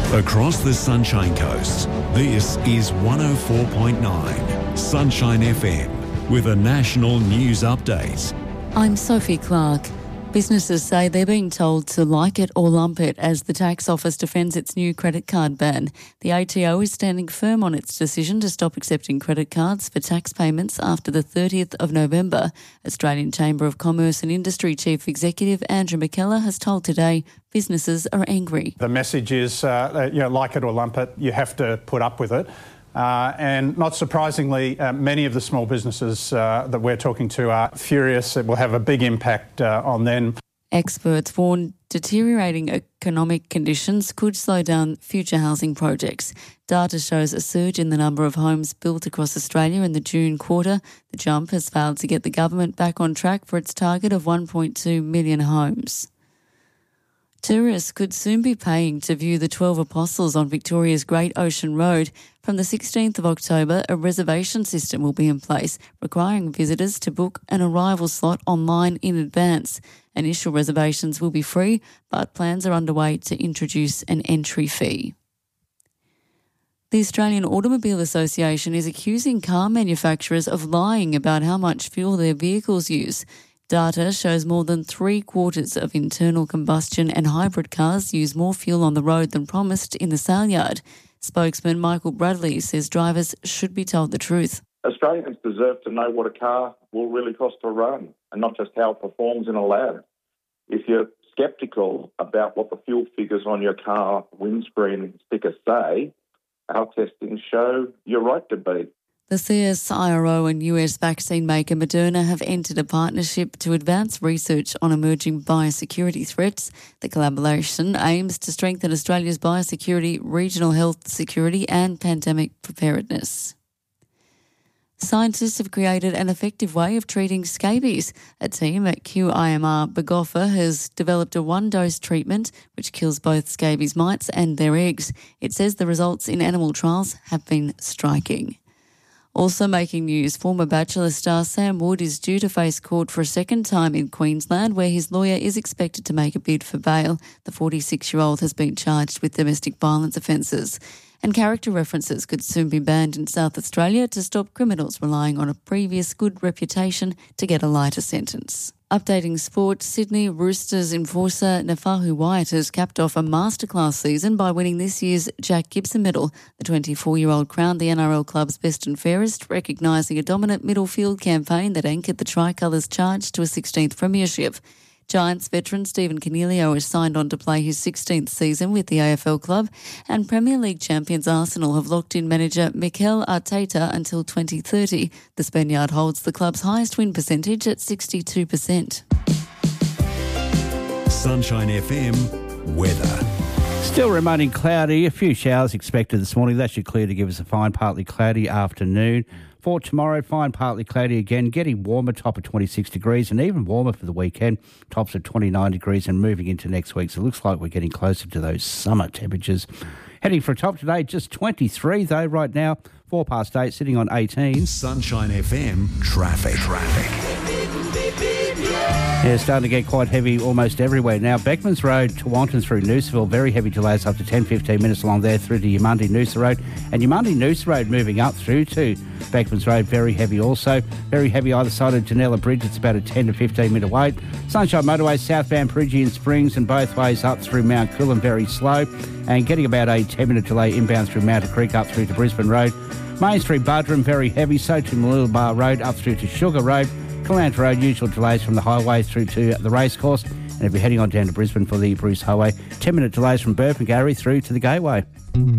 Across the Sunshine Coast, this is 104.9 Sunshine FM with a national news update. I'm Sophie Clark. Businesses say they're being told to like it or lump it as the tax office defends its new credit card ban. The ATO is standing firm on its decision to stop accepting credit cards for tax payments after the 30th of November. Australian Chamber of Commerce and Industry Chief Executive Andrew McKellar has told Today businesses are angry. The message is, like it or lump it, you have to put up with it. And not surprisingly, many of the small businesses that we're talking to are furious. It will have a big impact on them. Experts warn deteriorating economic conditions could slow down future housing projects. Data shows a surge in the number of homes built across Australia in the June quarter. The jump has failed to get the government back on track for its target of 1.2 million homes. Tourists could soon be paying to view the 12 Apostles on Victoria's Great Ocean Road. From the 16th of October, a reservation system will be in place, requiring visitors to book an arrival slot online in advance. Initial reservations will be free, but plans are underway to introduce an entry fee. The Australian Automobile Association is accusing car manufacturers of lying about how much fuel their vehicles use. Data shows more than 3/4 of internal combustion and hybrid cars use more fuel on the road than promised in the sale yard. Spokesman Michael Bradley says drivers should be told the truth. Australians deserve to know what a car will really cost to run and not just how it performs in a lab. If you're sceptical about what the fuel figures on your car windscreen sticker say, our testings show you're right to be. The CSIRO and US vaccine maker Moderna have entered a partnership to advance research on emerging biosecurity threats. The collaboration aims to strengthen Australia's biosecurity, regional health security and pandemic preparedness. Scientists have created an effective way of treating scabies. A team at QIMR Bogoffa has developed a one-dose treatment which kills both scabies mites and their eggs. It says the results in animal trials have been striking. Also making news, former Bachelor star Sam Wood is due to face court for a second time in Queensland, where his lawyer is expected to make a bid for bail. The 46-year-old has been charged with domestic violence offences. And character references could soon be banned in South Australia to stop criminals relying on a previous good reputation to get a lighter sentence. Updating sport, Sydney Roosters enforcer Nafahu Wyatt has capped off a masterclass season by winning this year's Jack Gibson medal. The 24-year-old crowned the NRL club's best and fairest, recognising a dominant middle field campaign that anchored the Tricolours' charge to a 16th premiership. Giants veteran Stephen Coniglio has signed on to play his 16th season with the AFL club, and Premier League champions Arsenal have locked in manager Mikel Arteta until 2030. The Spaniard holds the club's highest win percentage at 62%. Sunshine FM weather. Still remaining cloudy, a few showers expected this morning. That should clear to give us a fine partly cloudy afternoon. For tomorrow, fine partly cloudy again, getting warmer, top of 26 degrees, and even warmer for the weekend, tops of 29 degrees and moving into next week. So it looks like we're getting closer to those summer temperatures. Heading for a top today, just 23 though right now, 8:04, sitting on 18. Sunshine FM traffic. Yeah, it's starting to get quite heavy almost everywhere now. Beckmans Road to Wanton through Noosaville, very heavy delays up to 10-15 minutes along there through to Yamundi Noosa Road. And Yamundi Noosa Road moving up through to Beckmans Road, very heavy also. Very heavy either side of Janella Bridge, it's about a 10 to 15 minute wait. Sunshine Motorway, southbound Peregian Springs and both ways up through Mount Coolum, very slow. And getting about a 10-minute delay inbound through Mountain Creek up through to Brisbane Road. Main Street Buderim, very heavy, so to Mooloolaba Road up through to Sugar Road. Callanta Road, usual delays from the highway through to the racecourse. And if you're heading on down to Brisbane for the Bruce Highway, 10-minute delays from Burpengary through to the Gateway.